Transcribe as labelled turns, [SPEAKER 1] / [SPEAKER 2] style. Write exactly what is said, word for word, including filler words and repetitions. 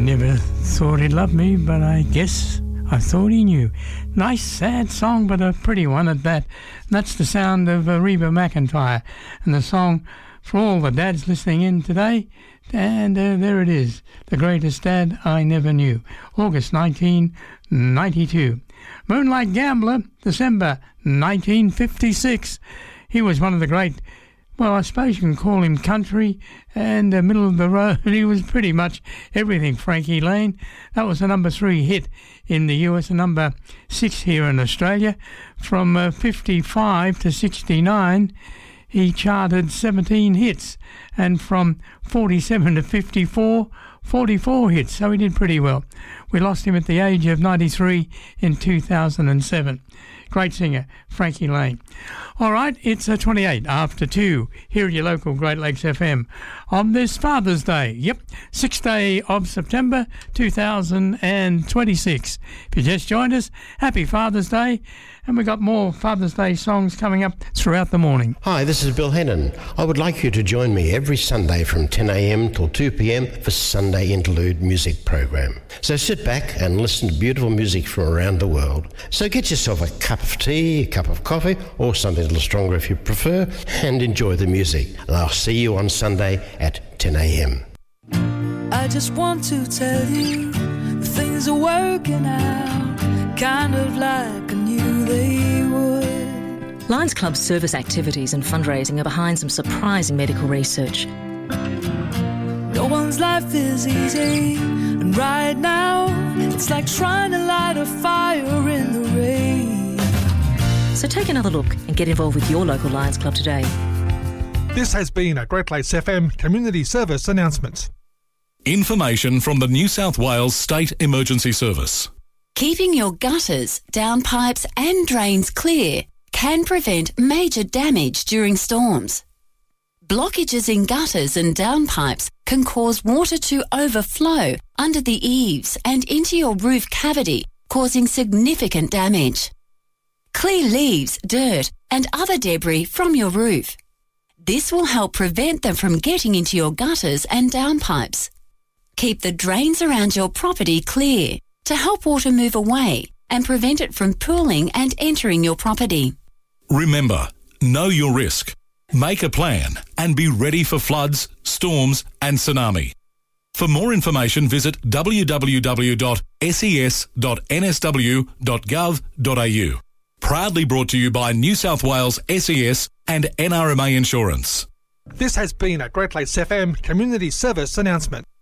[SPEAKER 1] never thought he'd love me, but I guess I thought he knew. Nice, sad song, but a pretty one at that. And that's the sound of uh, Reba McEntire. And the song for all the dads listening in today. And uh, there it is. The Greatest Dad I Never Knew. August nineteen ninety-two. Moonlight Gambler, December nineteen fifty-six. He was one of the great, well, I suppose you can call him country and uh, middle of the road. He was pretty much everything, Frankie Lane. That was a number three hit in the U S, a number six here in Australia. From uh, fifty-five to sixty-nine, he charted seventeen hits. And from forty-seven to fifty-four, forty-four hits. So he did pretty well. We lost him at the age of ninety-three in two thousand seven. Great singer, Frankie Lane. All right, it's uh, twenty-eight after two here at your local Great Lakes F M on this Father's Day. Yep, sixth day of September two thousand twenty-six. If you just joined us, happy Father's Day. And we've got more Father's Day songs coming up throughout the morning.
[SPEAKER 2] Hi, this is Bill Hennon. I would like you to join me every Sunday from ten a.m. till two p.m. for Sunday Interlude music program. So sit back and listen to beautiful music from around the world. So get yourself a cup of tea, a cup of coffee, or something a little stronger if you prefer, and enjoy the music. And I'll see you on Sunday at ten a.m.
[SPEAKER 3] I just want to tell you things are working out, kind of like I knew they would.
[SPEAKER 4] Lions Club's service activities and fundraising are behind some surprising medical research.
[SPEAKER 3] No one's life is easy, and right now it's like trying to light a fire in the rain.
[SPEAKER 4] So take another look and get involved with your local Lions Club today.
[SPEAKER 5] This has been a Great Lakes F M Community Service announcement.
[SPEAKER 6] Information from the New South Wales State Emergency Service.
[SPEAKER 7] Keeping your gutters, downpipes and drains clear can prevent major damage during storms. Blockages in gutters and downpipes can cause water to overflow under the eaves and into your roof cavity, causing significant damage. Clear leaves, dirt and other debris from your roof. This will help prevent them from getting into your gutters and downpipes. Keep the drains around your property clear to help water move away and prevent it from pooling and entering your property.
[SPEAKER 6] Remember, know your risk, make a plan and be ready for floods, storms and tsunami. For more information, visit w w w dot s e s dot n s w dot gov dot a u. Proudly brought to you by New South Wales S E S and N R M A Insurance.
[SPEAKER 5] This has been a Great Lakes F M Community Service announcement.